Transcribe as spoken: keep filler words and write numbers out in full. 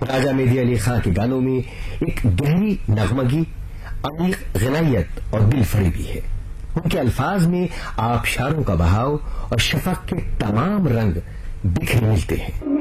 राजा मेहदी अली खां के गानों में एक गहरी नगमगी, अमीर गनायत और दिलफरेबी है। उनके अल्फाज में आबशारों का बहाव और शफक के तमाम रंग बिखरे मिलते हैं।